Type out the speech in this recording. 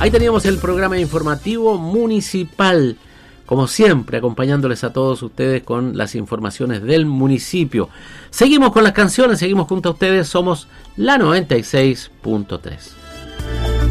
Ahí teníamos el programa informativo municipal, como siempre, acompañándoles a todos ustedes con las informaciones del municipio. Seguimos con las canciones, seguimos junto a ustedes, somos la 96.3.